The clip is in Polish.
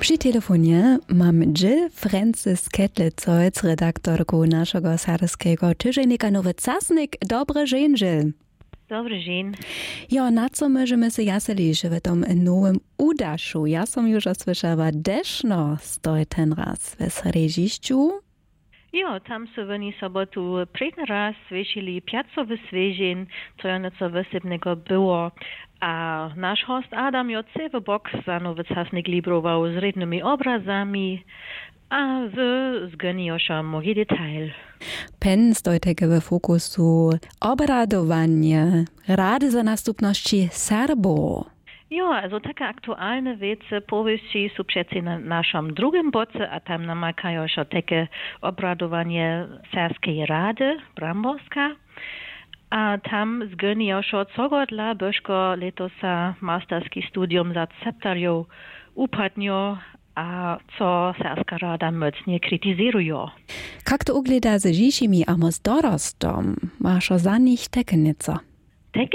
Przy telefonie mam Jill Francis Ketlec, redaktorku naszego serbskiego tygodnika Nowy Czasnik. Dobry dzień, Jill. Dobry dzień. Ja, na co możemy się jaselić w tym nowym udaszu? Ja som już słyszała, deszno stoi ten raz w Sredziszczu. Jo, tam są oni sobotu przedni raz zwiesili piacowy swieżin, co nieco wysypnego było. A nasz host Adam Jocewy bok za Nowy Czasnik librował z rydnymi obrazami, a wy zgoniosza moje detail. Pen stoi tego w fokusu obradowanie rady za następności Serbo. Jo, also taka aktualne wiece powieści są przecież na naszym drugim boce, a tam namakają się takie obradowanie Serskiej Rady Bramborska. A tam zgonią się co dla Bożko letosa masterski studium za septarią upadnią, a co Serska Rada mocnie krytyzują. Jak to ugleda z dzisiejszymi a z dorostom? Masz za nich takie nieco?